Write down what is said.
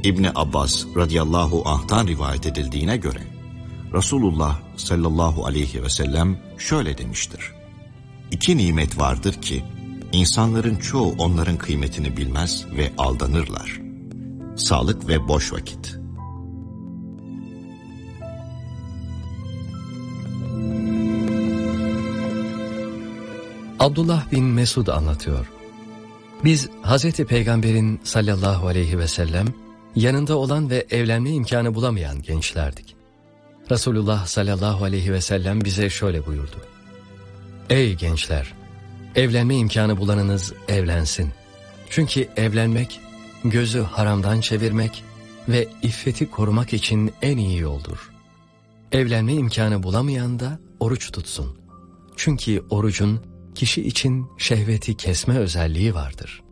İbni Abbas radıyallahu anh'tan rivayet edildiğine göre Resulullah sallallahu aleyhi ve sellem şöyle demiştir: İki nimet vardır ki insanların çoğu onların kıymetini bilmez ve aldanırlar. Sağlık ve boş vakit. Abdullah bin Mesud anlatıyor. Biz Hazreti Peygamber'in sallallahu aleyhi ve sellem yanında olan ve evlenme imkanı bulamayan gençlerdik. Resulullah sallallahu aleyhi ve sellem bize şöyle buyurdu: Ey gençler! Evlenme imkanı bulanınız evlensin. Çünkü evlenmek, gözü haramdan çevirmek ve iffeti korumak için en iyi yoldur. Evlenme imkanı bulamayan da oruç tutsun. Çünkü orucun kişi için şehveti kesme özelliği vardır.